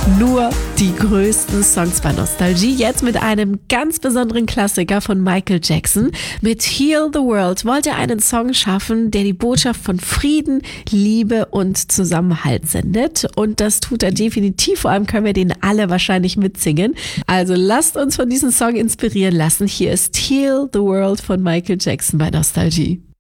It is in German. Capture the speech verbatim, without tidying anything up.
Nur die größten Songs bei Nostalgie. Jetzt mit einem ganz besonderen Klassiker von Michael Jackson. Mit Heal the World wollte er einen Song schaffen, der die Botschaft von Frieden, Liebe und Zusammenhalt sendet. Und das tut er definitiv. Vor allem können wir den alle wahrscheinlich mitsingen. Also lasst uns von diesem Song inspirieren lassen. Hier ist Heal the World von Michael Jackson bei Nostalgie.